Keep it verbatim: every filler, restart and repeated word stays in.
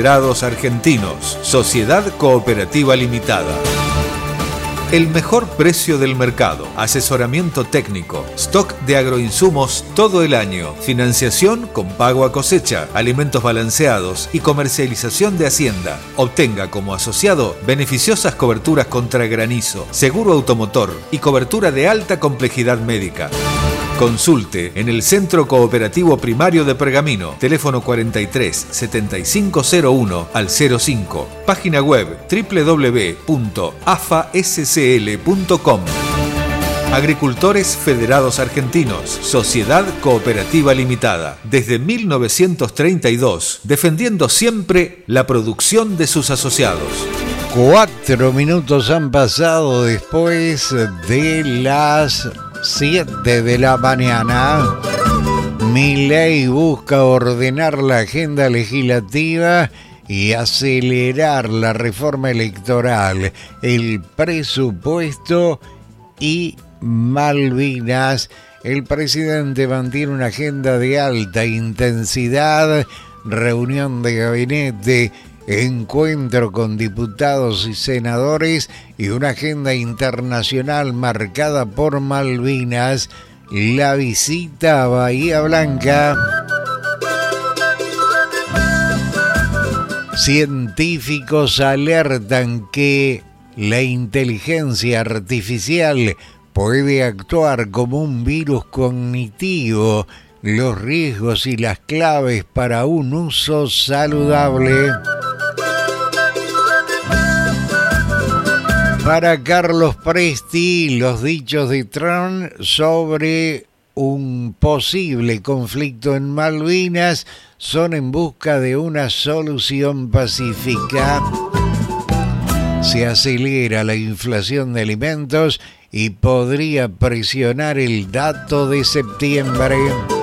Federados Argentinos, Sociedad Cooperativa Limitada. El mejor precio del mercado, asesoramiento técnico, stock de agroinsumos todo el año, financiación con pago a cosecha, alimentos balanceados y comercialización de hacienda. Obtenga como asociado beneficiosas coberturas contra granizo, seguro automotor y cobertura de alta complejidad médica. Consulte en el Centro Cooperativo Primario de Pergamino, teléfono cuarenta y tres, setenta y cinco cero uno al cero cinco, página web doble u doble u doble u punto a f a s c l punto com. Agricultores Federados Argentinos, Sociedad Cooperativa Limitada, desde mil novecientos treinta y dos, defendiendo siempre la producción de sus asociados. Cuatro minutos han pasado después de las siete de la mañana. Milei busca ordenar la agenda legislativa y acelerar la reforma electoral, el presupuesto y Malvinas. El presidente mantiene una agenda de alta intensidad, reunión de gabinete, encuentro con diputados y senadores y una agenda internacional marcada por Malvinas, la visita a Bahía Blanca. Científicos alertan que la inteligencia artificial puede actuar como un virus cognitivo. Los riesgos y las claves para un uso saludable. Para Carlos Presti, los dichos de Trump sobre un posible conflicto en Malvinas son en busca de una solución pacífica. Se acelera la inflación de alimentos y podría presionar el dato de septiembre.